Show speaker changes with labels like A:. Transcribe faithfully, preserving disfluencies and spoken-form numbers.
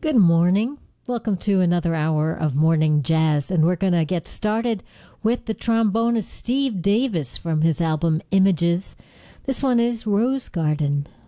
A: Good morning. Welcome to another hour of Morning Jazz, and we're going to get started with the trombonist Steve Davis from his album Images. This one is Rose Garden.